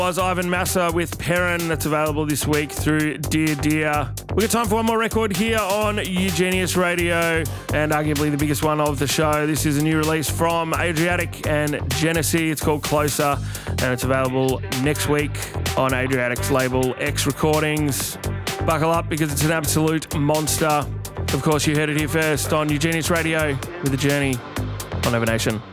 Was Ivan Massa with Perrin, that's available this week through Dear Dear. We've got time for one more record here on Eugenius Radio, and arguably the biggest one of the show. This is a new release from Adriatic and Genesee. It's called Closer, and it's available next week on Adriatic's label X Recordings. Buckle up because it's an absolute monster. Of course, you heard it here first on Eugenius Radio with The Journey on Overnation.